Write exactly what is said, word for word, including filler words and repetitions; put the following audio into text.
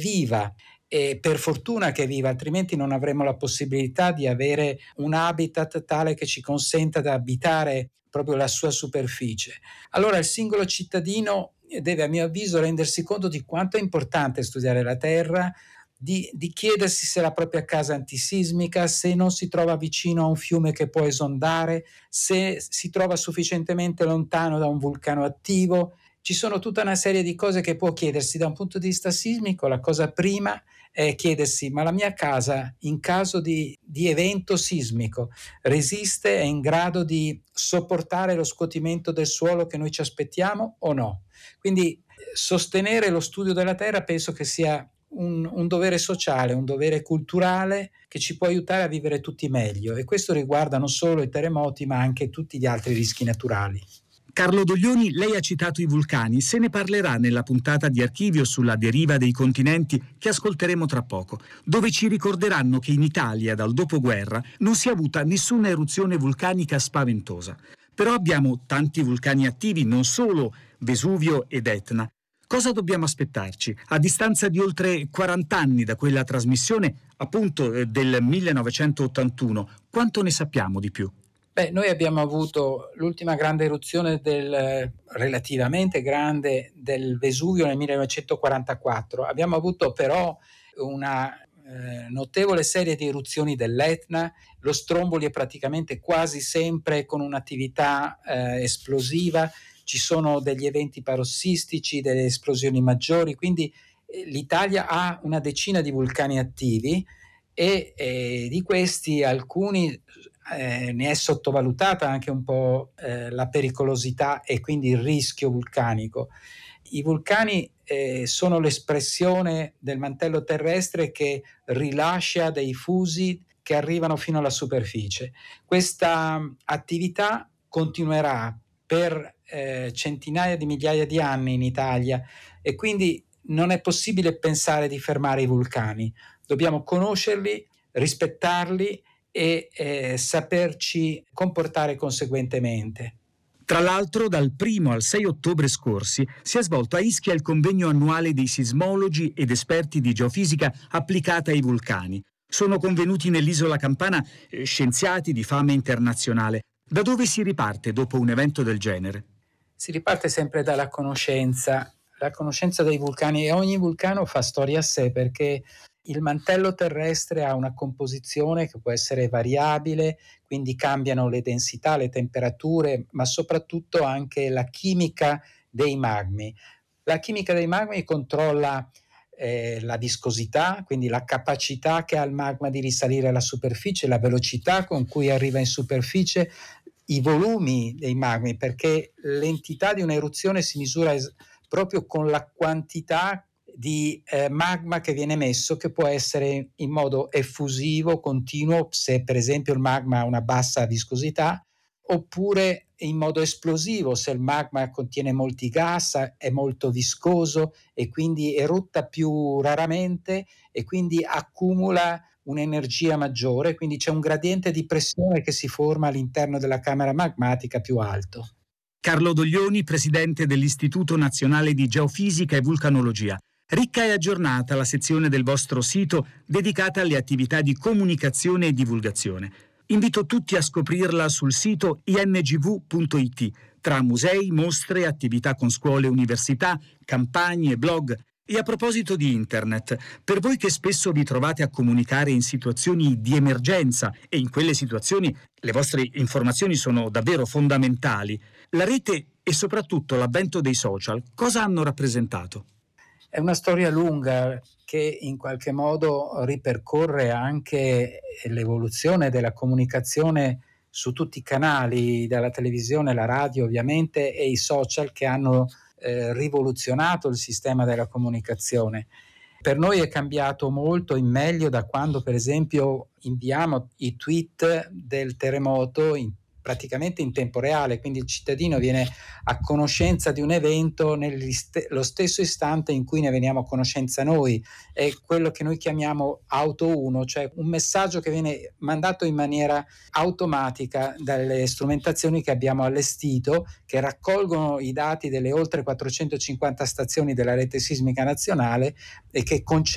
viva. E per fortuna che è viva, altrimenti non avremmo la possibilità di avere un habitat tale che ci consenta di abitare proprio la sua superficie. Allora il singolo cittadino deve, a mio avviso, rendersi conto di quanto è importante studiare la terra, di, di chiedersi se la propria casa è antisismica, se non si trova vicino a un fiume che può esondare, se si trova sufficientemente lontano da un vulcano attivo. Ci sono tutta una serie di cose che può chiedersi da un punto di vista sismico. La cosa prima è chiedersi: ma la mia casa in caso di, di evento sismico resiste, è in grado di sopportare lo scuotimento del suolo che noi ci aspettiamo o no? Quindi sostenere lo studio della terra penso che sia un, un dovere sociale, un dovere culturale che ci può aiutare a vivere tutti meglio, e questo riguarda non solo i terremoti ma anche tutti gli altri rischi naturali. Carlo Doglioni, lei ha citato i vulcani, se ne parlerà nella puntata di Archivio sulla deriva dei continenti che ascolteremo tra poco, dove ci ricorderanno che in Italia dal dopoguerra non si è avuta nessuna eruzione vulcanica spaventosa. Però abbiamo tanti vulcani attivi, non solo Vesuvio ed Etna. Cosa dobbiamo aspettarci? A distanza di oltre quaranta anni da quella trasmissione, appunto del millenovecentottantuno, quanto ne sappiamo di più? Beh, noi abbiamo avuto l'ultima grande eruzione del, relativamente grande, del Vesuvio nel millenovecentoquarantaquattro. Abbiamo avuto però una eh, notevole serie di eruzioni dell'Etna. Lo Stromboli è praticamente quasi sempre con un'attività eh, esplosiva. Ci sono degli eventi parossistici, delle esplosioni maggiori, quindi eh, l'Italia ha una decina di vulcani attivi e eh, di questi alcuni Eh, ne è sottovalutata anche un po' eh, la pericolosità e quindi il rischio vulcanico. I vulcani eh, sono l'espressione del mantello terrestre che rilascia dei fusi che arrivano fino alla superficie. Questa attività continuerà per eh, centinaia di migliaia di anni in Italia, e quindi non è possibile pensare di fermare i vulcani. Dobbiamo conoscerli, rispettarli e eh, saperci comportare conseguentemente. Tra l'altro, dal primo al sei ottobre scorsi si è svolto a Ischia il convegno annuale dei sismologi ed esperti di geofisica applicata ai vulcani. Sono convenuti nell'isola campana eh, scienziati di fama internazionale. Da dove si riparte dopo un evento del genere? Si riparte sempre dalla conoscenza, la conoscenza dei vulcani, e ogni vulcano fa storia a sé, perché il mantello terrestre ha una composizione che può essere variabile, quindi cambiano le densità, le temperature, ma soprattutto anche la chimica dei magmi. La chimica dei magmi controlla eh, la viscosità, quindi la capacità che ha il magma di risalire alla superficie, la velocità con cui arriva in superficie, i volumi dei magmi, perché l'entità di un'eruzione si misura es- proprio con la quantità di eh, magma che viene emesso, che può essere in modo effusivo, continuo, se per esempio il magma ha una bassa viscosità, oppure in modo esplosivo, se il magma contiene molti gas, è molto viscoso e quindi erutta più raramente e quindi accumula un'energia maggiore, quindi c'è un gradiente di pressione che si forma all'interno della camera magmatica più alto. Carlo Doglioni, presidente dell'Istituto Nazionale di Geofisica e Vulcanologia. Ricca e aggiornata la sezione del vostro sito dedicata alle attività di comunicazione e divulgazione. Invito tutti a scoprirla sul sito i n g v punto i t, tra musei, mostre, attività con scuole e università, campagne, blog. E a proposito di internet, per voi che spesso vi trovate a comunicare in situazioni di emergenza, e in quelle situazioni le vostre informazioni sono davvero fondamentali, la rete e soprattutto l'avvento dei social cosa hanno rappresentato? È una storia lunga che in qualche modo ripercorre anche l'evoluzione della comunicazione su tutti i canali, dalla televisione, la radio ovviamente, e i social, che hanno eh, rivoluzionato il sistema della comunicazione. Per noi è cambiato molto in meglio da quando, per esempio, inviamo i tweet del terremoto in praticamente in tempo reale, quindi il cittadino viene a conoscenza di un evento nello stesso istante in cui ne veniamo a conoscenza noi. È quello che noi chiamiamo auto uno, cioè un messaggio che viene mandato in maniera automatica dalle strumentazioni che abbiamo allestito, che raccolgono i dati delle oltre quattrocentocinquanta stazioni della rete sismica nazionale e che concedono